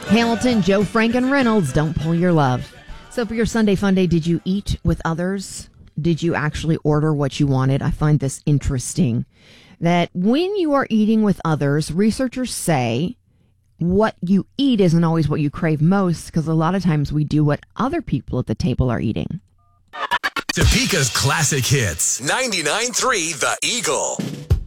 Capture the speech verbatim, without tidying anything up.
Hamilton, Joe Frank, and Reynolds, Don't Pull Your Love. So for your Sunday Fun Day, did you eat with others? Did you actually order what you wanted? I find this interesting, that when you are eating with others, researchers say what you eat isn't always what you crave most, because a lot of times we do what other people at the table are eating. Topeka's classic hits. ninety-nine point three The Eagle.